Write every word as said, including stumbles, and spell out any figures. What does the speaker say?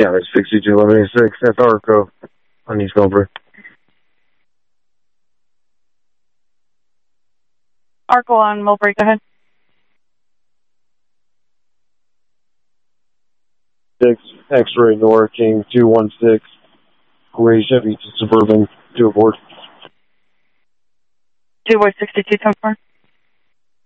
Got it, sixty-two eleven eighty-six. That's Arco on East Millbury. Arco on Millbury, go ahead. six, X-Ray Nora King, two one six. Gray Chevy Suburban, two aboard. Two boy sixty-two, ten four.